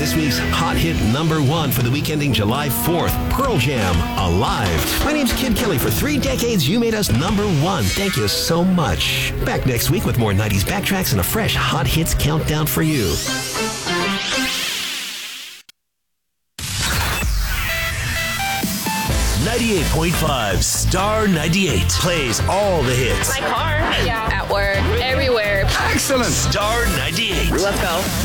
this week's Hot Hit #1 for the week ending July 4th, Pearl Jam, Alive. My name's Kid Kelly. For 3 decades, you made us #1. Thank you so much. Back next week with more 90s backtracks and a fresh Hot Hits countdown for you. 98.5 Star 98 plays all the hits. My car. Yeah. At work. Everywhere. Excellent. Star 98. Let's go.